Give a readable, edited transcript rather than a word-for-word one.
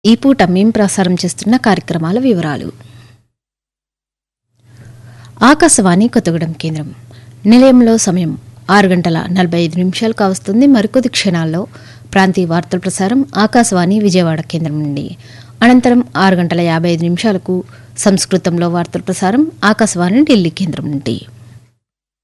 ఈ పూట మేం ప్రసారం చేస్తున్న కార్యక్రమాల వివరాలు. ఆకాశవాణి కొత్తగూడెం కేంద్రం. నిలయంలో సమయం 6:45 కావస్తుంది. మరికొద్ది క్షణాల్లో ప్రాంతీయ వార్తల ప్రసారం ఆకాశవాణి విజయవాడ కేంద్రం నుండి. అనంతరం 6:55 సంస్కృతంలో వార్తల ప్రసారం ఆకాశవాణి ఢిల్లీ కేంద్రం నుండి.